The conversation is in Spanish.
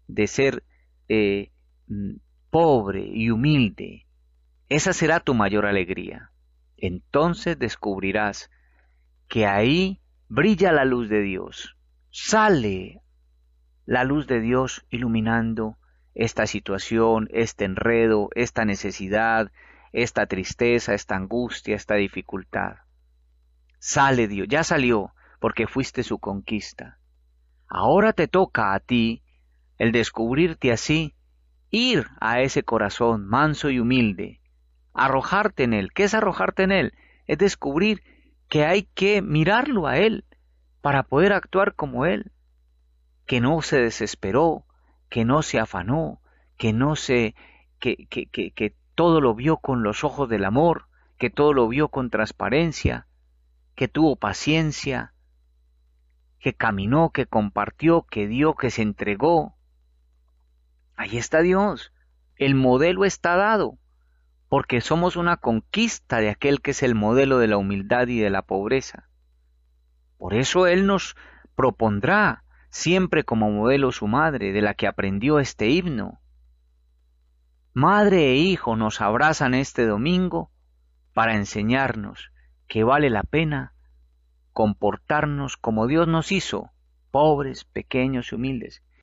de ser eh, mm, pobre y humilde. Esa será tu mayor alegría. Entonces descubrirás que ahí brilla la luz de Dios. Sale la luz de Dios iluminando esta situación, este enredo, esta necesidad, esta tristeza, esta angustia, esta dificultad. Sale Dios, ya salió, porque fuiste su conquista. Ahora te toca a ti el descubrirte así, ir a ese corazón manso y humilde, arrojarte en él. ¿Qué es arrojarte en él? Es descubrir que hay que mirarlo a él para poder actuar como él, que no se desesperó, que no se afanó, que no se, que todo lo vio con los ojos del amor, que todo lo vio con transparencia, que tuvo paciencia, que caminó, que compartió, que dio, que se entregó. Ahí está Dios. El modelo está dado, porque somos una conquista de aquel que es el modelo de la humildad y de la pobreza. Por eso Él nos propondrá siempre como modelo su madre, de la que aprendió este himno. Madre e hijo nos abrazan este domingo para enseñarnos que vale la pena comportarnos como Dios nos hizo, pobres, pequeños y humildes.